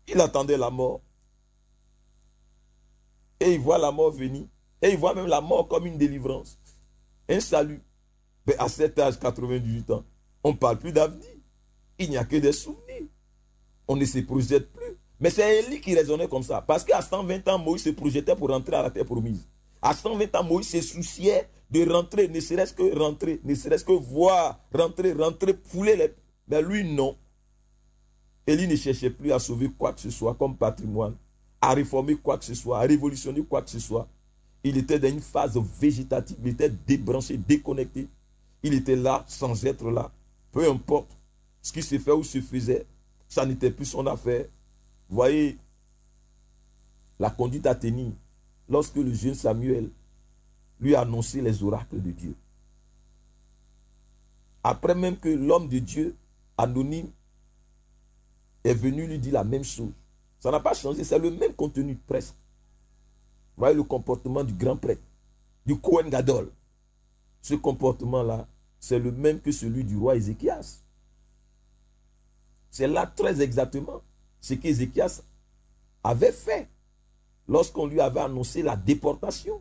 Il attendait la mort. Et il voit la mort venir. Et il voit même la mort comme une délivrance. Un salut. Mais à cet âge, 98 ans, on ne parle plus d'avenir. Il n'y a que des souvenirs. On ne se projette plus. Mais c'est Élie qui raisonnait comme ça. Parce qu'à 120 ans, Moïse se projetait pour rentrer à la terre promise. À 120 ans, Moïse se souciait de rentrer, ne serait-ce que rentrer, ne serait-ce que voir, rentrer, fouler les... Mais lui, non. Élie ne cherchait plus à sauver quoi que ce soit comme patrimoine, à réformer quoi que ce soit, à révolutionner quoi que ce soit. Il était dans une phase végétative, il était débranché, déconnecté. Il était là sans être là. Peu importe ce qui se fait ou se faisait, ça n'était plus son affaire. Vous voyez, la conduite à tenir lorsque le jeune Samuel lui a annoncé les oracles de Dieu. Après même que l'homme de Dieu, anonyme, est venu lui dire la même chose. Ça n'a pas changé, c'est le même contenu presque. Vous voyez le comportement du grand prêtre, du Kohen Gadol. Ce comportement-là, c'est le même que celui du roi Ézéchias. C'est là très exactement ce qu'Ézéchias avait fait lorsqu'on lui avait annoncé la déportation.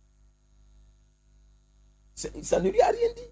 Ça ne lui a rien dit.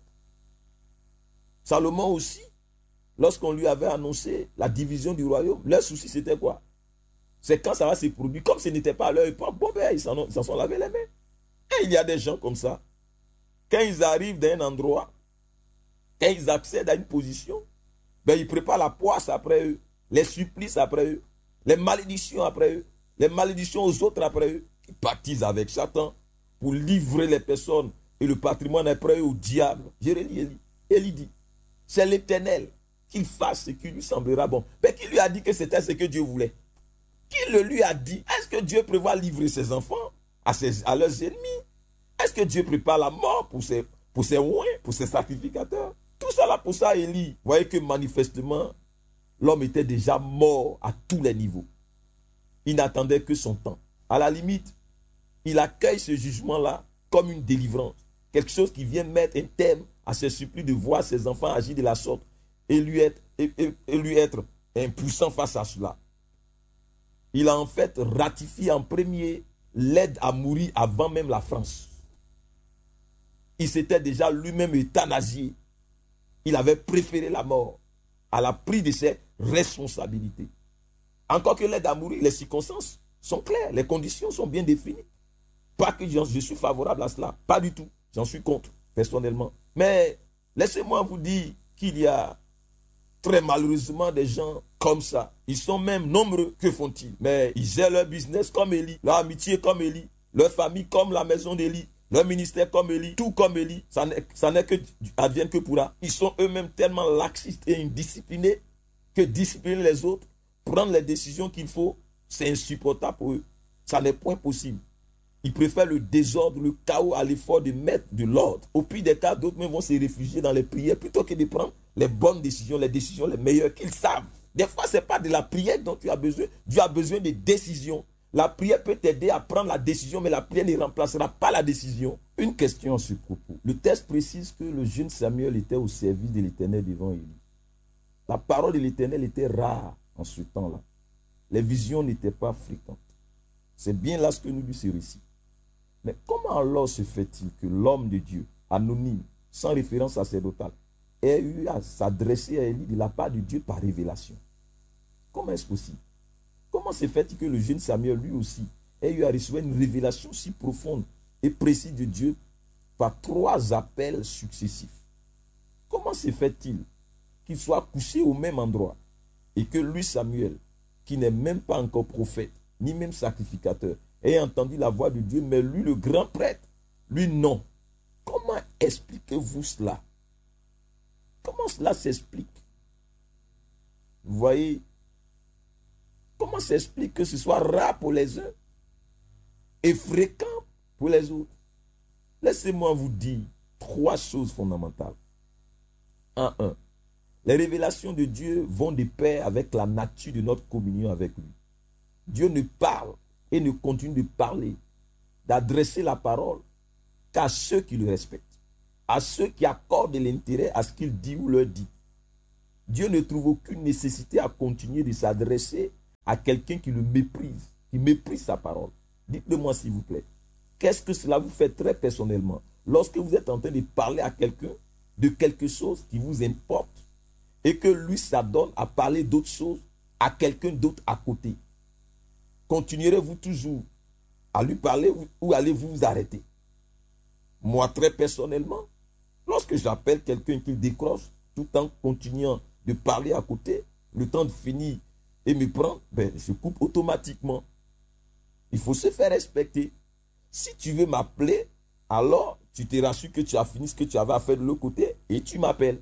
Salomon aussi, lorsqu'on lui avait annoncé la division du royaume, leur souci c'était quoi? C'est quand ça va se produire. Comme ce n'était pas à leur époque, bon ben, ils s'en sont lavé les mains. Et il y a des gens comme ça. Quand ils arrivent dans un endroit, quand ils accèdent à une position, ben ils préparent la poisse après eux, les supplices après eux, les malédictions après eux, les malédictions aux autres après eux. Ils baptisent avec Satan pour livrer les personnes et le patrimoine après eux au diable. J'ai relis Élie dit, c'est l'Éternel qu'il fasse ce qui lui semblera bon. Mais qui lui a dit que c'était ce que Dieu voulait? Qui le lui a dit? Est-ce que Dieu prévoit livrer ses enfants à leurs ennemis? Est-ce que Dieu prépare la mort pour ses oins, pour ses sacrificateurs? Tout ça là pour ça, Élie. Vous voyez que manifestement, l'homme était déjà mort à tous les niveaux. Il n'attendait que son temps. À la limite, il accueille ce jugement-là comme une délivrance. Quelque chose qui vient mettre un terme à ses supplices de voir ses enfants agir de la sorte et lui être impuissant face à cela. Il a en fait ratifié en premier l'aide à mourir avant même la France. Il s'était déjà lui-même euthanasié. Il avait préféré la mort à la prise de ses responsabilités. Encore que l'aide à mourir, les circonstances sont claires, les conditions sont bien définies. Pas que je suis favorable à cela, pas du tout. J'en suis contre, personnellement. Mais laissez-moi vous dire qu'il y a très malheureusement des gens comme ça. Ils sont même nombreux. Que font-ils? Mais ils gèrent leur business comme Élie, leur amitié comme Élie, leur famille comme la maison d'Élie, leur ministère comme Élie, tout comme Élie. Ça n'est que advienne que pourra. Ils sont eux-mêmes tellement laxistes et indisciplinés que discipliner les autres, prendre les décisions qu'il faut, c'est insupportable pour eux. Ça n'est point possible. Ils préfèrent le désordre, le chaos à l'effort de mettre de l'ordre. Au pire des cas, d'autres même vont se réfugier dans les prières plutôt que de prendre les bonnes décisions, les décisions les meilleures qu'ils savent. Des fois, ce n'est pas de la prière dont tu as besoin. Dieu a besoin de décisions. La prière peut t'aider à prendre la décision, mais la prière ne remplacera pas la décision. Une question à ce propos. Le texte précise que le jeune Samuel était au service de l'Éternel devant Élie. La parole de l'Éternel était rare en ce temps-là. Les visions n'étaient pas fréquentes. C'est bien là ce que nous dit ce récit. Mais comment alors se fait-il que l'homme de Dieu, anonyme, sans référence sacerdotale, ait eu à s'adresser à Élie de la part de Dieu par révélation? Comment est-ce possible? Comment se fait-il que le jeune Samuel, lui aussi, ait eu à recevoir une révélation si profonde et précise de Dieu par 3 appels successifs? Comment se fait-il qu'il soit couché au même endroit et que lui, Samuel, qui n'est même pas encore prophète, ni même sacrificateur, ait entendu la voix de Dieu, mais lui, le grand prêtre, lui, non. Comment expliquez-vous cela? Comment cela s'explique? Vous voyez, comment s'explique que ce soit rare pour les uns et fréquent pour les autres? Laissez-moi vous dire 3 choses fondamentales. 1. Les révélations de Dieu vont de pair avec la nature de notre communion avec lui. Dieu ne parle et ne continue de parler, d'adresser la parole qu'à ceux qui le respectent, à ceux qui accordent de l'intérêt à ce qu'il dit ou leur dit. Dieu ne trouve aucune nécessité à continuer de s'adresser à quelqu'un qui le méprise, qui méprise sa parole. Dites-le-moi s'il vous plaît. Qu'est-ce que cela vous fait très personnellement lorsque vous êtes en train de parler à quelqu'un de quelque chose qui vous importe et que lui s'adonne à parler d'autres choses à quelqu'un d'autre à côté? Continuerez-vous toujours à lui parler ou allez-vous vous arrêter? Moi, très personnellement, lorsque j'appelle quelqu'un qui décroche tout en continuant de parler à côté, le temps de finir et me prendre, je coupe automatiquement. Il faut se faire respecter. Si tu veux m'appeler, alors tu te rassures que tu as fini ce que tu avais à faire de l'autre côté et tu m'appelles.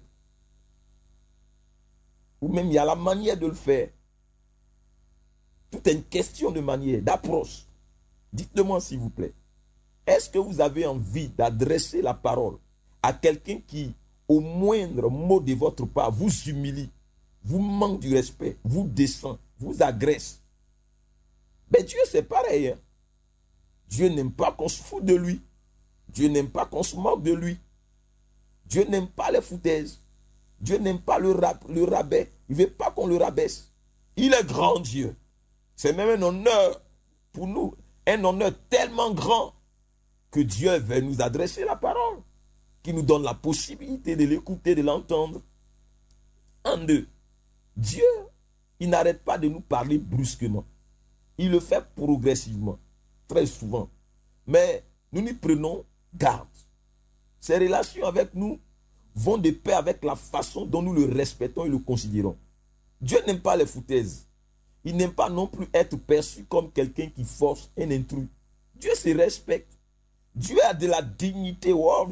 Ou même il y a la manière de le faire. Tout est une question de manière, d'approche. Dites-le-moi s'il vous plaît. Est-ce que vous avez envie d'adresser la parole à quelqu'un qui, au moindre mot de votre part, vous humilie, vous manque du respect, vous descend, vous agresse? Dieu, c'est pareil. Hein? Dieu n'aime pas qu'on se foute de lui. Dieu n'aime pas qu'on se moque de lui. Dieu n'aime pas les foutaises. Dieu n'aime pas le rabais. Il ne veut pas qu'on le rabaisse. Il est grand Dieu. C'est même un honneur pour nous. Un honneur tellement grand que Dieu veut nous adresser la parole. Qui nous donne la possibilité de l'écouter, de l'entendre. En deux, Dieu, il n'arrête pas de nous parler brusquement. Il le fait progressivement, très souvent. Mais nous n'y prenons garde. Ses relations avec nous vont de pair avec la façon dont nous le respectons et le considérons. Dieu n'aime pas les foutaises. Il n'aime pas non plus être perçu comme quelqu'un qui force un intrus. Dieu se respecte. Dieu a de la dignité.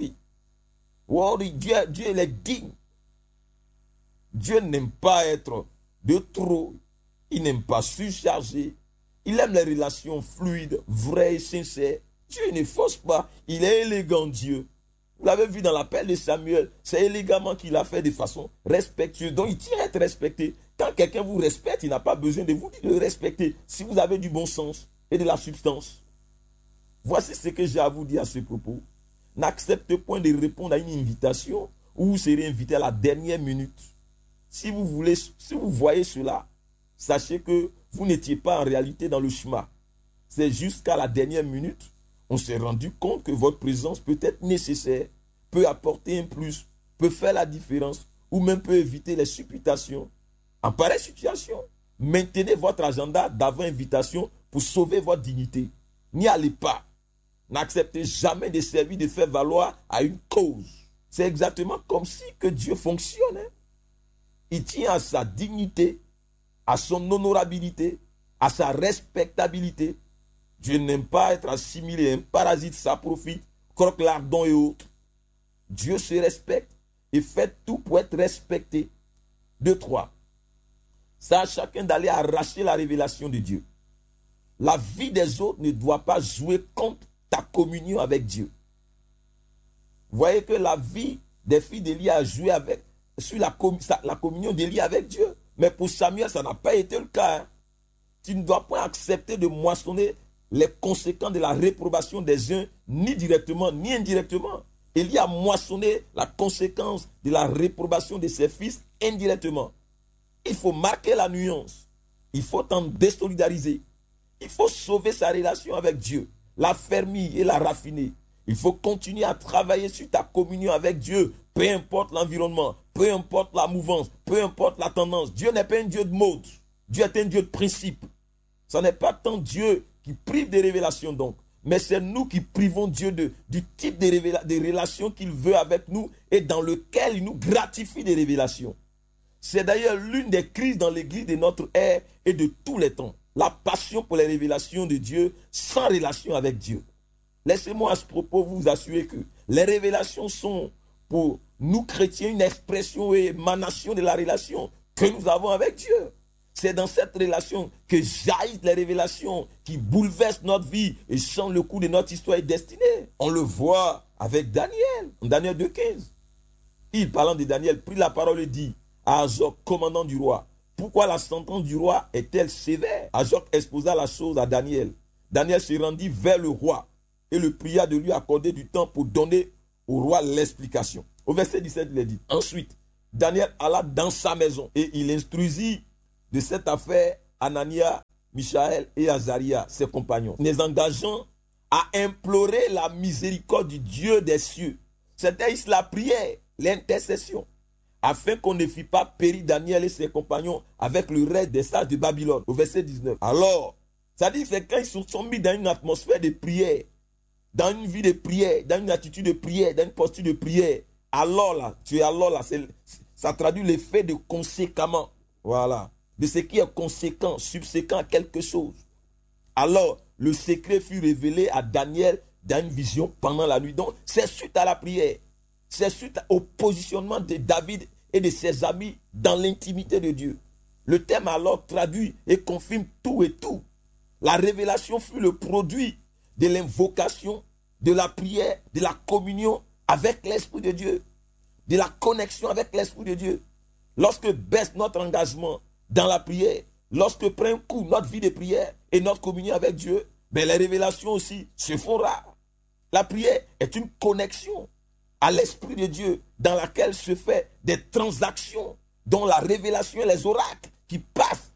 Dieu il est digne. Dieu n'aime pas être de trop. Il n'aime pas surcharger. Il aime les relations fluides, vraies et sincères. Dieu ne force pas. Il est élégant, Dieu. Vous l'avez vu dans l'appel de Samuel. C'est élégamment qu'il a fait de façon respectueuse. Donc il tient à être respecté. Quand quelqu'un vous respecte, il n'a pas besoin de vous dire de le respecter. Si vous avez du bon sens et de la substance. Voici ce que j'ai à vous dire à ce propos. N'acceptez point de répondre à une invitation où vous serez invité à la dernière minute. Si vous voyez cela, sachez que vous n'étiez pas en réalité dans le chemin. C'est jusqu'à la dernière minute, on s'est rendu compte que votre présence peut être nécessaire, peut apporter un plus, peut faire la différence, ou même peut éviter les supputations. En pareille situation, maintenez votre agenda d'avant-invitation pour sauver votre dignité. N'y allez pas. N'acceptez jamais de servir, de faire valoir à une cause. C'est exactement comme si que Dieu fonctionne. Hein? Il tient à sa dignité, à son honorabilité, à sa respectabilité. Dieu n'aime pas être assimilé à un parasite, ça profite, croque lardon et autres. Dieu se respecte et fait tout pour être respecté. 2, 3. C'est à chacun d'aller arracher la révélation de Dieu. La vie des autres ne doit pas jouer contre ta communion avec Dieu. Vous voyez que la vie des filles d'Élie a joué sur la communion d'Élie avec Dieu. Mais pour Samuel, ça n'a pas été le cas. Hein. Tu ne dois pas accepter de moissonner les conséquences de la réprobation des uns, ni directement, ni indirectement. Élie a moissonné la conséquence de la réprobation de ses fils indirectement. Il faut marquer la nuance. Il faut t'en désolidariser. Il faut sauver sa relation avec Dieu, la fermer et la raffiner. Il faut continuer à travailler sur ta communion avec Dieu, peu importe l'environnement, peu importe la mouvance, peu importe la tendance. Dieu n'est pas un Dieu de mode. Dieu est un Dieu de principe. Ce n'est pas tant Dieu qui prive des révélations donc, mais c'est nous qui privons Dieu du type de relations qu'il veut avec nous et dans lequel il nous gratifie des révélations. C'est d'ailleurs l'une des crises dans l'église de notre ère et de tous les temps. La passion pour les révélations de Dieu sans relation avec Dieu. Laissez-moi à ce propos vous assurer que les révélations sont pour nous chrétiens une expression et émanation de la relation que nous avons avec Dieu. C'est dans cette relation que jaillissent les révélations qui bouleversent notre vie et changent le cours de notre histoire et destinée. On le voit avec Daniel, en Daniel 2,15. Il, parlant de Daniel, prit la parole et dit à Azoc, commandant du roi, pourquoi la sentence du roi est-elle sévère? Azoc exposa la chose à Daniel. Daniel se rendit vers le roi et le pria de lui accorder du temps pour donner au roi l'explication. Au verset 17, il est dit, ensuite, Daniel alla dans sa maison et il instruisit de cette affaire Anania, Michaël et Azaria, ses compagnons, les engageant à implorer la miséricorde du Dieu des cieux. C'était la prière, l'intercession, afin qu'on ne fît pas périr Daniel et ses compagnons avec le reste des sages de Babylone. Au verset 19. Alors, ça dit que quand ils se sont mis dans une atmosphère de prière, dans une vie de prière, dans une attitude de prière, dans une posture de prière, alors là, ça traduit l'effet de conséquemment. Voilà. De ce qui est conséquent, subséquent à quelque chose. Alors, le secret fut révélé à Daniel dans une vision pendant la nuit. Donc, c'est suite à la prière. C'est suite au positionnement de David et de ses amis dans l'intimité de Dieu. Le thème alors traduit et confirme tout et tout. La révélation fut le produit de l'invocation, de la prière, de la communion avec l'Esprit de Dieu, de la connexion avec l'Esprit de Dieu. Lorsque baisse notre engagement dans la prière, lorsque prend un coup notre vie de prière et notre communion avec Dieu, ben les révélations aussi se font rares. La prière est une connexion à l'Esprit de Dieu dans laquelle se fait des transactions dont la révélation et les oracles qui passent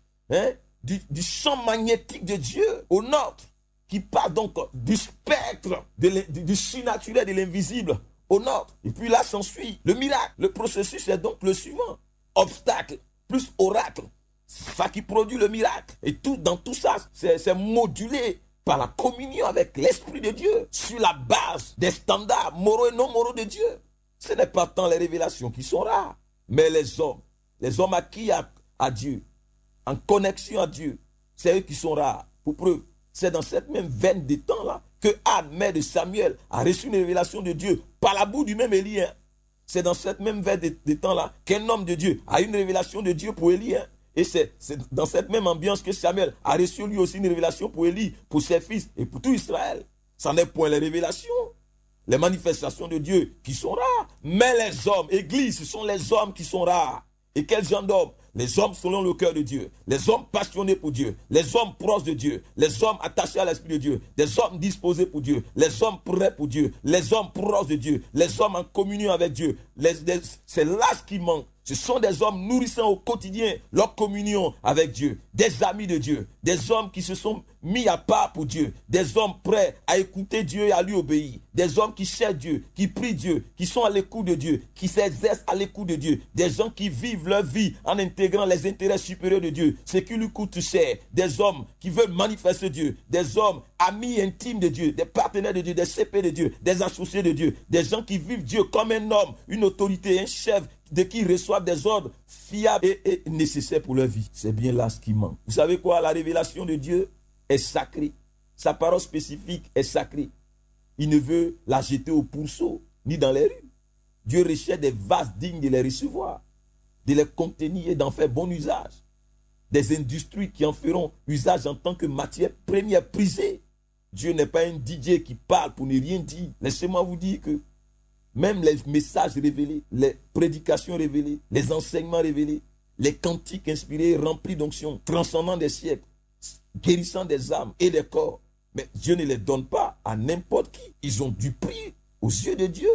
du champ magnétique de Dieu au nôtre, qui passent donc du spectre du surnaturel, de l'invisible au nôtre. Et puis là s'ensuit le miracle. Le processus est donc le suivant. Obstacle plus oracle, ça qui produit le miracle. Et dans tout ça, c'est modulé par la communion avec l'Esprit de Dieu sur la base des standards moraux et non moraux de Dieu. Ce n'est pas tant les révélations qui sont rares, mais les hommes acquis à Dieu, en connexion à Dieu, c'est eux qui sont rares. Pour preuve, c'est dans cette même veine des temps-là que Anne, mère de Samuel, a reçu une révélation de Dieu par la bouche du même Élie. C'est dans cette même veine des temps-là qu'un homme de Dieu a eu une révélation de Dieu pour Élie. Et c'est dans cette même ambiance que Samuel a reçu lui aussi une révélation pour Élie, pour ses fils et pour tout Israël. Ça n'est point les révélations, les manifestations de Dieu qui sont rares. Mais les hommes, Église, ce sont les hommes qui sont rares. Et quel genre d'hommes? Les hommes selon le cœur de Dieu, les hommes passionnés pour Dieu, les hommes proches de Dieu, les hommes attachés à l'Esprit de Dieu, des hommes disposés pour Dieu, les hommes prêts pour Dieu, les hommes proches de Dieu, les hommes en communion avec Dieu. C'est là ce qui manque. Ce sont des hommes nourrissant au quotidien leur communion avec Dieu, des amis de Dieu, des hommes qui se sont mis à part pour Dieu, des hommes prêts à écouter Dieu et à lui obéir, des hommes qui cherchent Dieu, qui prient Dieu, qui sont à l'écoute de Dieu, qui s'exercent à l'écoute de Dieu, des gens qui vivent leur vie en intégrant les intérêts supérieurs de Dieu, ce qui lui coûte cher, des hommes qui veulent manifester Dieu, des hommes amis intimes de Dieu, des partenaires de Dieu, des CP de Dieu, des associés de Dieu, des gens qui vivent Dieu comme un homme, une autorité, un chef, de qui reçoivent des ordres fiables et nécessaires pour leur vie. C'est bien là ce qui manque. Vous savez quoi? La révélation de Dieu est sacrée. Sa parole spécifique est sacrée. Il ne veut la jeter au pourceau, ni dans les rues. Dieu recherche des vases dignes de les recevoir, de les contenir et d'en faire bon usage. Des industries qui en feront usage en tant que matière première prisée. Dieu n'est pas un DJ qui parle pour ne rien dire. Laissez-moi vous dire que même les messages révélés, les prédications révélées, les enseignements révélés, les cantiques inspirés, remplis d'onction, transcendant des siècles, guérissant des âmes et des corps. Mais Dieu ne les donne pas à n'importe qui. Ils ont du prix aux yeux de Dieu.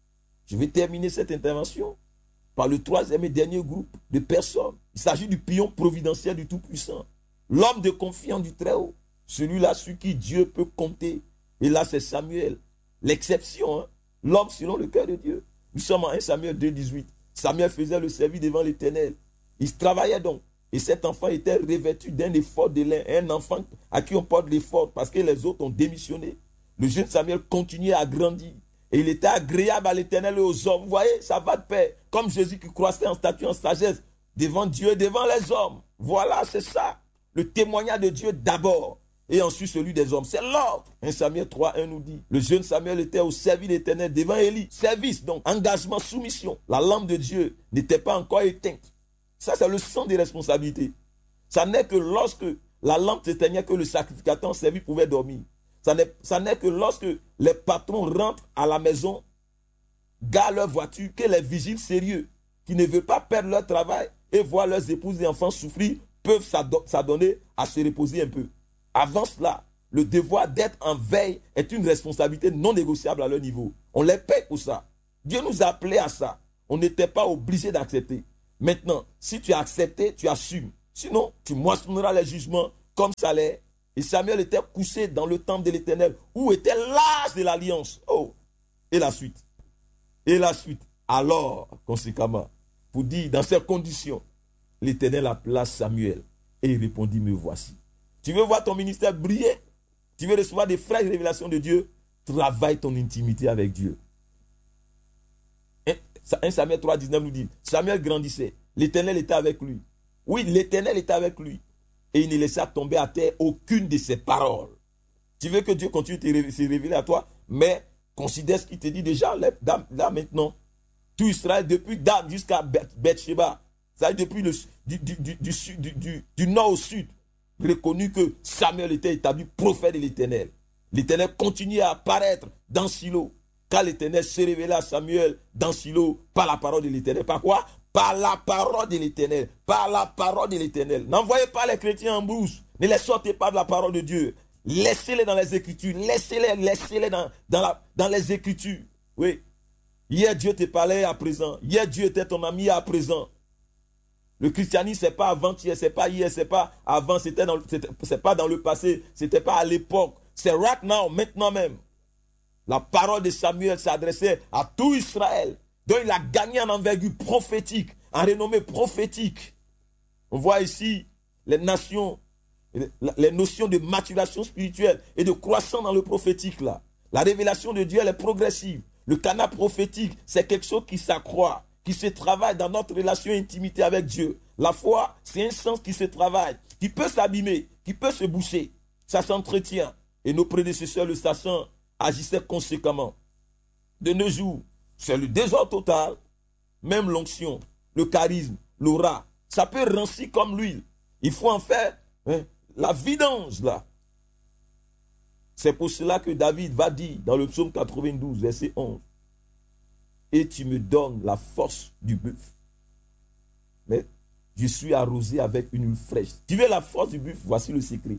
Je vais terminer cette intervention par le troisième et dernier groupe de personnes. Il s'agit du pion providentiel du Tout-Puissant. L'homme de confiance du Très-Haut. Celui-là sur qui Dieu peut compter. Et là, c'est Samuel. L'exception, hein? L'homme selon le cœur de Dieu. Nous sommes en 1 Samuel 2, 18. Samuel faisait le service devant l'Éternel. Il travaillait donc. Et cet enfant était revêtu d'un éphod de lin. Un enfant à qui on porte l'éphod parce que les autres ont démissionné. Le jeune Samuel continuait à grandir. Et il était agréable à l'Éternel et aux hommes. Vous voyez, ça va de pair. Comme Jésus qui croissait en stature, en sagesse, devant Dieu et devant les hommes. Voilà, c'est ça. Le témoignage de Dieu d'abord. Et ensuite celui des hommes. C'est l'ordre. 1 Samuel 3, 1 nous dit. Le jeune Samuel était au service de l'Éternel devant Élie. Service, donc engagement, soumission. La lampe de Dieu n'était pas encore éteinte. Ça, c'est le sens des responsabilités. Ça n'est que lorsque la lampe s'éteignait que le sacrificateur en service pouvait dormir. Ça n'est que lorsque les patrons rentrent à la maison, garent leur voiture, que les vigiles sérieux, qui ne veulent pas perdre leur travail et voir leurs épouses et enfants souffrir, peuvent s'adonner à se reposer un peu. Avant cela, le devoir d'être en veille est une responsabilité non négociable à leur niveau. On les paye pour ça. Dieu nous a appelés à ça. On n'était pas obligé d'accepter. Maintenant, si tu as accepté, tu assumes. Sinon, tu moissonneras les jugements comme ça l'est. Et Samuel était couché dans le temple de l'Éternel, où était l'arche de l'alliance. Oh, et la suite. Et la suite. Alors, conséquemment, pour dire, dans ces conditions, l'Éternel appela Samuel et il répondit, me voici. Tu veux voir ton ministère briller? Tu veux recevoir des fraîches révélations de Dieu? Travaille ton intimité avec Dieu. 1 Samuel 3,19 nous dit, Samuel grandissait, l'Éternel était avec lui. Oui, l'Éternel était avec lui. Et il ne laissa tomber à terre aucune de ses paroles. Tu veux que Dieu continue de se révéler à toi, mais considère ce qu'il te dit déjà là maintenant. Tout Israël, depuis Dan jusqu'à Bethsheba, ça depuis du nord au sud, reconnu que Samuel était établi prophète de l'Éternel. L'Éternel continuait à apparaître dans Silo, car l'Éternel se révélait à Samuel dans Silo par la parole de l'Éternel. Par quoi? Par la parole de l'Éternel. Par la parole de l'Éternel. N'envoyez pas les chrétiens en brousse. Ne les sortez pas de la parole de Dieu. Laissez-les dans les Écritures. Laissez-les dans les Écritures. Oui. Hier, Dieu te parlait à présent. Hier, Dieu était ton ami à présent. Le christianisme, ce n'est pas avant-hier, ce n'est pas hier, ce n'est pas avant, c'est pas dans le passé, ce n'était pas à l'époque. C'est right now, maintenant même. La parole de Samuel s'adressait à tout Israël. Donc il a gagné en envergure prophétique, en renommée prophétique. On voit ici les notions de maturation spirituelle et de croissance dans le prophétique là. La révélation de Dieu elle est progressive. Le canal prophétique, c'est quelque chose qui s'accroît, qui se travaille dans notre relation intimité avec Dieu. La foi, c'est un sens qui se travaille, qui peut s'abîmer, qui peut se boucher. Ça s'entretient. Et nos prédécesseurs, le sachant, agissaient conséquemment. De nos jours, c'est le désordre total. Même l'onction, le charisme, l'aura, ça peut rancir comme l'huile. Il faut en faire la vidange là. C'est pour cela que David va dire dans le psaume 92, verset 11. Et tu me donnes la force du bœuf. Mais je suis arrosé avec une huile fraîche. Tu veux la force du bœuf? Voici le secret.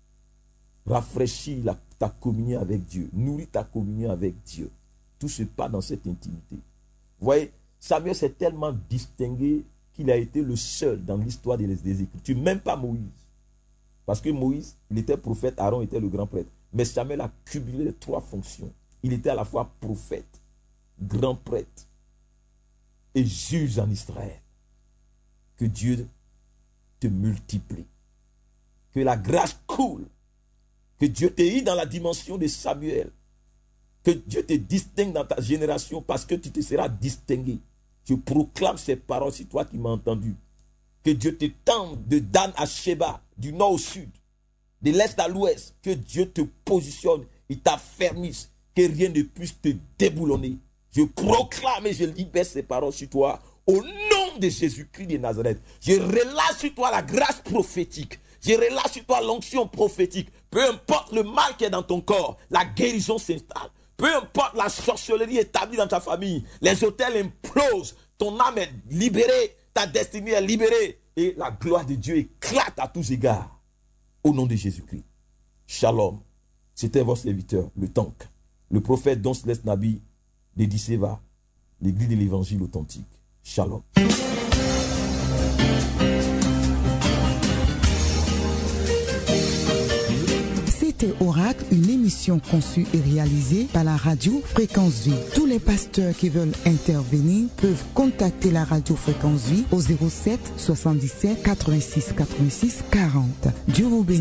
Rafraîchis ta communion avec Dieu. Nourris ta communion avec Dieu. Tout se passe dans cette intimité. Vous voyez, Samuel s'est tellement distingué qu'il a été le seul dans l'histoire des Écritures. Même pas Moïse. Parce que Moïse, il était prophète, Aaron était le grand prêtre. Mais Samuel a cumulé les trois fonctions. Il était à la fois prophète, grand prêtre et juge en Israël. Que Dieu te multiplie. Que la grâce coule. Que Dieu t'ait dans la dimension de Samuel. Que Dieu te distingue dans ta génération parce que tu te seras distingué. Je proclame ces paroles sur toi qui m'as entendu. Que Dieu te tende de Dan à Sheba, du nord au sud, de l'est à l'ouest. Que Dieu te positionne, il t'affermisse, que rien ne puisse te déboulonner. Je proclame et je libère ces paroles sur toi au nom de Jésus-Christ de Nazareth. Je relâche sur toi la grâce prophétique. Je relâche sur toi l'onction prophétique. Peu importe le mal qui est dans ton corps, la guérison s'installe. Peu importe la sorcellerie établie dans ta famille, les hôtels implosent, ton âme est libérée, ta destinée est libérée. Et la gloire de Dieu éclate à tous égards. Au nom de Jésus-Christ. Shalom. C'était votre serviteur, le Tank, le prophète Don Celeste Nabi de Disseva, l'église de l'évangile authentique. Shalom. C'était Oracle, une émission conçue et réalisée par la radio Fréquence Vie. Tous les pasteurs qui veulent intervenir peuvent contacter la radio Fréquence Vie au 07 77 86 86 40. Dieu vous bénisse.